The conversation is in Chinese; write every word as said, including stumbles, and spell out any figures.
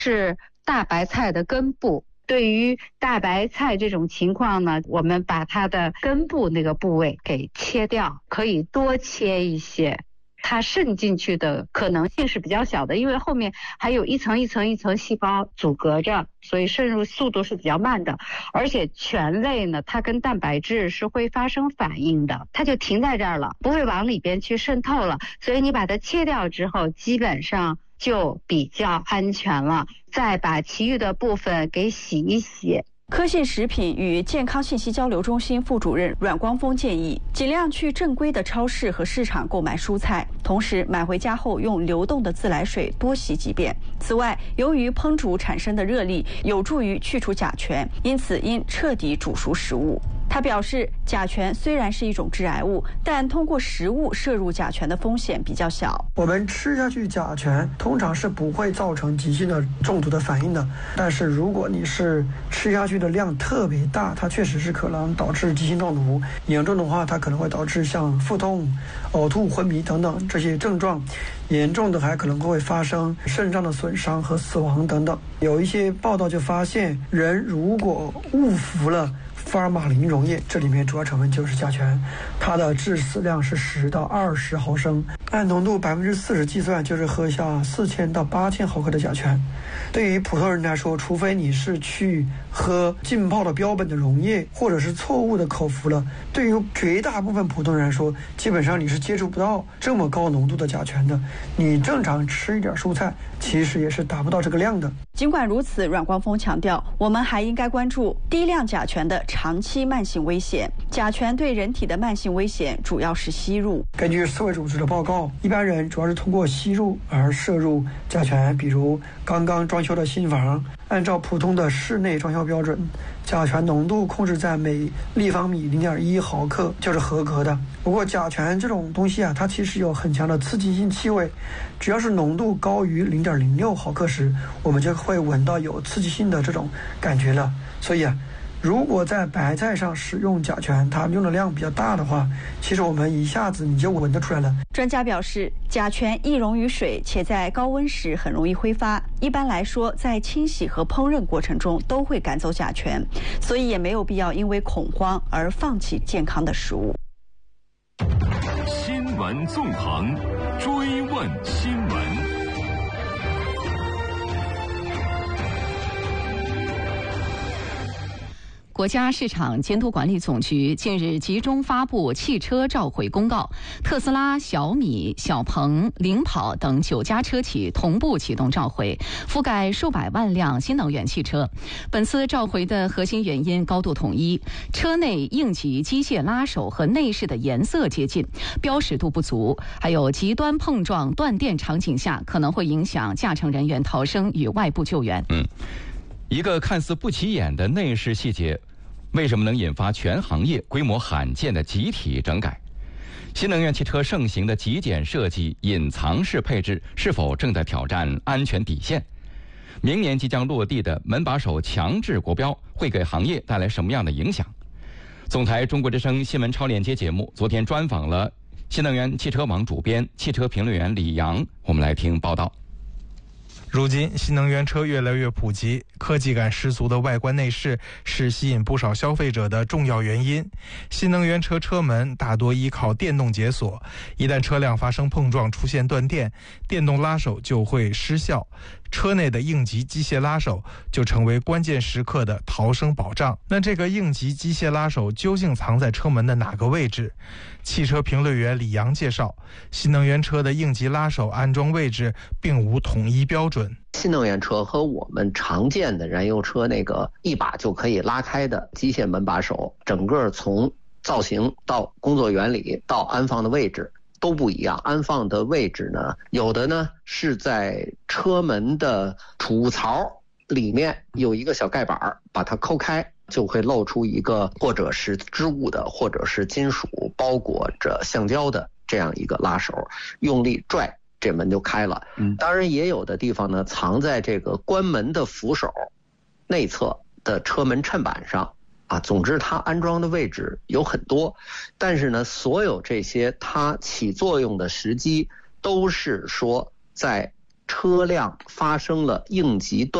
是大白菜的根部。对于大白菜这种情况呢，我们把它的根部那个部位给切掉，可以多切一些，它渗进去的可能性是比较小的，因为后面还有一层一层一层细胞阻隔着，所以渗入速度是比较慢的。而且醛类呢，它跟蛋白质是会发生反应的，它就停在这儿了，不会往里边去渗透了，所以你把它切掉之后，基本上就比较安全了。再把其余的部分给洗一洗。 科信食品与健康信息交流中心副主任阮光峰建议，尽量去正规的超市和市场购买蔬菜，同时买回家后用流动的自来水多洗几遍。此外，由于烹煮产生的热力有助于去除甲醛，因此应彻底煮熟食物。他表示，甲醛虽然是一种致癌物，但通过食物摄入甲醛的风险比较小。 我们吃下去甲醛通常是不会造成急性的中毒的反应的，但是如果你是吃下去的量特别大，它确实是可能导致急性中毒，严重的话它可能会导致像腹痛、呕吐、昏迷等等这些症状，严重的还可能会发生肾脏的损伤和死亡等等。有一些报道就发现，人如果误服了福尔马林溶液，这里面主要成分就是甲醛，它的致死量是十到二十毫升，按浓度百分之四十计算，就是喝下四千到八千毫克的甲醛。对于普通人来说，除非你是去喝浸泡的标本的溶液，或者是错误的口服了，对于绝大部分普通人来说，基本上你是接触不到这么高浓度的甲醛的。你正常吃一点蔬菜，其实也是达不到这个量的。 尽管如此，阮光峰强调，我们还应该关注低量甲醛的长期慢性危险。甲醛对人体的慢性危险主要是吸入。 根据世卫组织的报告，一般人主要是通过吸入而摄入甲醛，比如刚刚装修的新房，按照普通的室内装修标准，甲醛浓度控制在每立方米 零点一毫克就是合格的。不过甲醛这种东西啊，它其实有很强的刺激性气味，只要是浓度高于 零点零六毫克时，我们就会闻到有刺激性的这种感觉了。所以啊，如果在白菜上使用甲醛，它用的量比较大的话，其实我们一下子你就闻得出来了。 专家表示，甲醛易溶于水，且在高温时很容易挥发。一般来说，在清洗和烹饪过程中都会赶走甲醛，所以也没有必要因为恐慌而放弃健康的食物。 新闻纵横，追问新闻。 国家市场监督管理总局近日集中发布汽车召回公告，特斯拉、小米、小鹏、领跑等九家车企同步启动召回，覆盖数百万辆新能源汽车。本次召回的核心原因高度统一，车内应急机械拉手和内饰的颜色接近，标识度不足，还有极端碰撞断电场景下可能会影响驾乘人员逃生与外部救援。 嗯，一个看似不起眼的内饰细节，为什么能引发全行业规模罕见的集体整改？新能源汽车盛行的极简设计、隐藏式配置是否正在挑战安全底线？明年即将落地的门把手强制国标会给行业带来什么样的影响？总台中国之声新闻超链接节目昨天专访了新能源汽车网主编、汽车评论员李阳，我们来听报道。 如今新能源车越来越普及，科技感十足的外观内饰是吸引不少消费者的重要原因。新能源车车门大多依靠电动解锁，一旦车辆发生碰撞出现断电，电动拉手就会失效，车内的应急机械拉手就成为关键时刻的逃生保障。那这个应急机械拉手究竟藏在车门的哪个位置？汽车评论员李阳介绍，新能源车的应急拉手安装位置并无统一标准。 新能源车和我们常见的燃油车那个一把就可以拉开的机械门把手，整个从造型到工作原理到安放的位置都不一样。安放的位置呢，有的呢是在车门的储物槽里面有一个小盖板，把它抠开就会露出一个或者是织物的或者是金属包裹着橡胶的这样一个拉手，用力拽这门就开了。嗯，当然也有的地方呢藏在这个关门的扶手内侧的车门衬板上啊。总之它安装的位置有很多，但是呢所有这些它起作用的时机都是说在车辆发生了应急断